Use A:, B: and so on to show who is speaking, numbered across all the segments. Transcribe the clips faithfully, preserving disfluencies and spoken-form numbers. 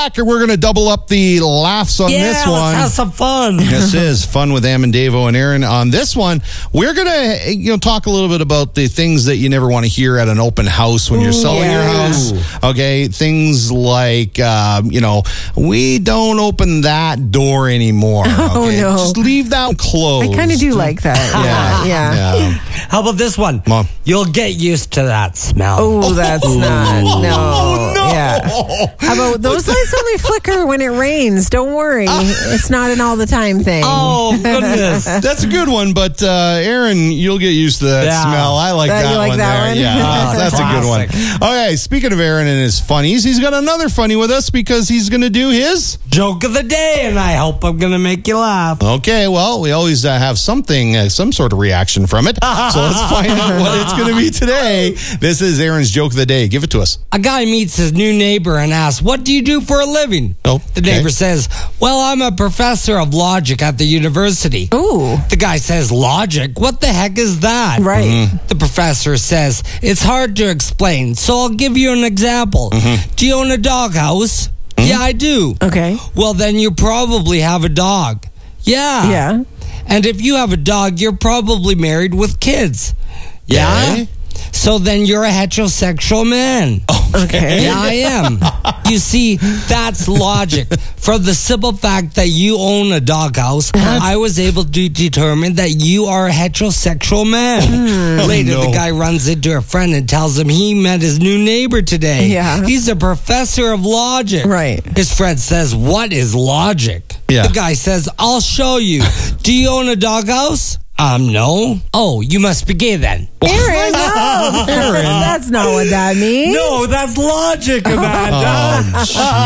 A: back, and we're going to double up the laughs on
B: yeah,
A: this one.
B: let's have some fun.
A: This is Fun with Am and Davo and Aaron. On this one, we're going to you know talk a little bit about the things that you never want to hear at an open house when you're selling
C: yeah.
A: your house. Okay, things like, um, you know, we don't open that door anymore.
C: Oh,
A: okay?
C: no.
A: Just leave that closed.
C: I kind of do like that.
A: Yeah.
C: Yeah.
A: yeah.
B: How about this one?
A: Mom.
B: You'll get used to that smell.
C: Oh, that's not. No.
A: Oh, no.
C: Yeah. How about those lights only flicker when it rains? Don't worry. It's not an all the time thing.
B: Oh, goodness.
A: That's a good one, but uh, Aaron, you'll get used to that
B: Yeah.
A: smell. I like
C: Uh,
A: that
C: you like
A: one
C: that
A: there.
C: one?
A: Yeah,
B: Oh,
A: that's a good one.
B: classic.
A: Okay, speaking of Aaron and his funnies, he's got another funny with us because he's going to do his.
B: Joke of the day, and I hope I'm going to make you laugh.
A: Okay, well, we always uh, have something, uh, some sort of reaction from it. So let's find out what it's going to be today. This is Aaron's Joke of the Day. Give it to us.
B: A guy meets his new neighbor and asks, "What do you do for a living?"
A: Oh,
B: The
A: okay.
B: neighbor says, "Well, I'm a professor of logic at the university."
C: Ooh.
B: The guy says, "Logic? What the heck is that?"
C: Right.
A: Mm-hmm.
B: The professor says, "It's hard to explain, so I'll give you an example.
A: Mm-hmm.
B: Do you own a doghouse?" "Yeah, I do."
C: Okay.
B: "Well, then you probably have a dog." "Yeah."
C: Yeah.
B: "And if you have a dog, you're probably married with kids." "Yeah."
A: Okay.
B: "So then you're a heterosexual man."
C: Okay.
B: "Yeah, I am." You see, that's logic. For the simple fact that you own a doghouse, I was able to determine that you are a heterosexual man. Later,
A: no.
B: the guy runs into a friend and tells him he met his new neighbor today.
C: Yeah.
B: He's a professor of logic.
C: Right.
B: His friend says, "What is logic?"
A: Yeah.
B: The guy says, "I'll show you." "Do you own a doghouse?" Um, no. "Oh, you must be gay then."
C: Aaron, no. That's not what that means.
B: No, that's logic, Amanda.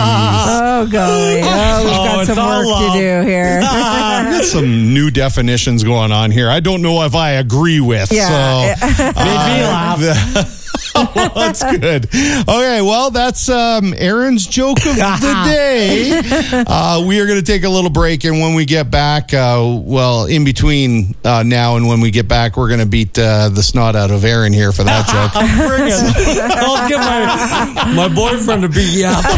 C: Oh, golly. Oh, we've
B: Oh,
C: got
B: it's
C: some
B: all
C: work
B: love.
C: to do here.
A: I've got some new definitions going on here. I don't know if I agree with.
C: Yeah.
A: So,
B: Made me laugh.
A: well, that's good. Okay, well, that's um, Aaron's joke of the day. Uh, we are going to take a little break, and when we get back, uh, well, in between uh, now and when we get back, we're going to beat uh, the snot out of Aaron here for that joke.
B: Bring it. I'll get my, my boyfriend to beat you up.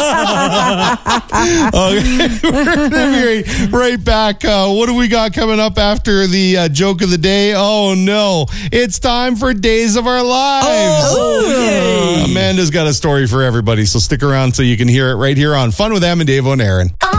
A: Okay, we're going to be right back. Uh, what do we got coming up after the uh, joke of the day? Oh, no. It's time for Days of Our Lives.
B: Oh, yay.
A: Amanda's got a story for everybody, so stick around so you can hear it right here on Fun with Am and Davo and Aaron.